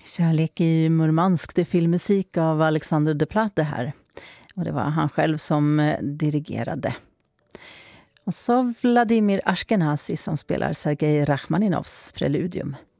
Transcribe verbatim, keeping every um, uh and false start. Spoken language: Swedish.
Kärlek i Murmansk, det är filmmusik av Alexander Desplat det här. Och det var han själv som eh, dirigerade. Och så Vladimir Ashkenazi som spelar Sergej Rachmaninovs preludium.